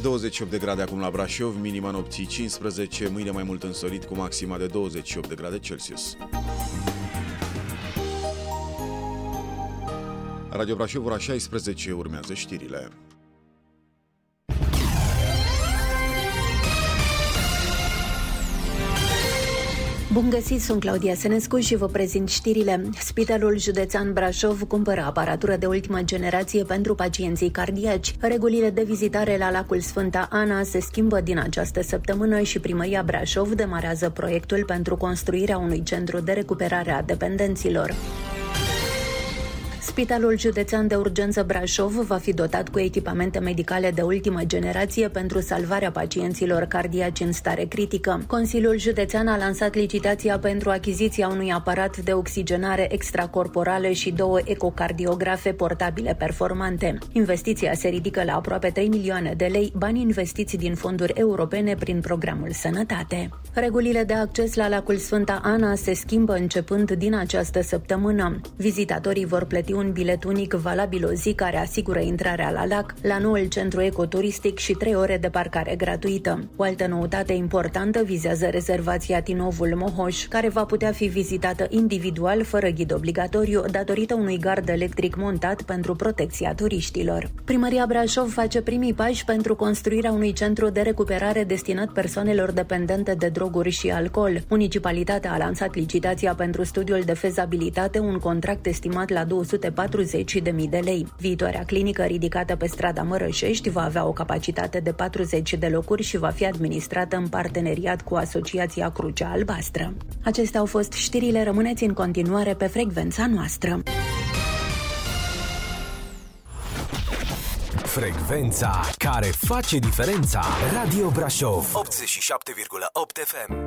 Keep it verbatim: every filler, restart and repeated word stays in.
douăzeci și opt de grade acum la Brașov, minima nopții cincisprezece, mâine mai mult însorit cu maxima de douăzeci și opt de grade Celsius. Radio Brașov, ora șaisprezece, urmează știrile. Bun găsit, sunt Claudia Senescu și vă prezint știrile. Spitalul Județean Brașov cumpără aparatură de ultimă generație pentru pacienții cardiaci. Regulile de vizitare la lacul Sfânta Ana se schimbă din această săptămână și Primăria Brașov demarează proiectul pentru construirea unui centru de recuperare a dependenților. Spitalul Județean de Urgență Brașov va fi dotat cu echipamente medicale de ultimă generație pentru salvarea pacienților cardiaci în stare critică. Consiliul Județean a lansat licitația pentru achiziția unui aparat de oxigenare extracorporală și două ecocardiografe portabile performante. Investiția se ridică la aproape trei milioane de lei, bani investiți din fonduri europene prin programul Sănătate. Regulile de acces la lacul Sfânta Ana se schimbă începând din această săptămână. Vizitatorii vor plăti un bilet unic valabil o zi care asigură intrarea la lac, la noul centru ecoturistic și trei ore de parcare gratuită. O altă noutate importantă vizează rezervația Tinovul Mohoș, care va putea fi vizitată individual, fără ghid obligatoriu, datorită unui gard electric montat pentru protecția turiștilor. Primăria Brașov face primii pași pentru construirea unui centru de recuperare destinat persoanelor dependente de droguri și alcool. Municipalitatea a lansat licitația pentru studiul de fezabilitate, un contract estimat la două sute patruzeci de mii de lei. Viitoarea clinică ridicată pe strada Mărășești va avea o capacitate de patruzeci de locuri și va fi administrată în parteneriat cu Asociația Crucea Albastră. Acestea au fost știrile, rămâneți în continuare pe frecvența noastră. Frecvența care face diferența. Radio Brașov optzeci și șapte virgulă opt F M.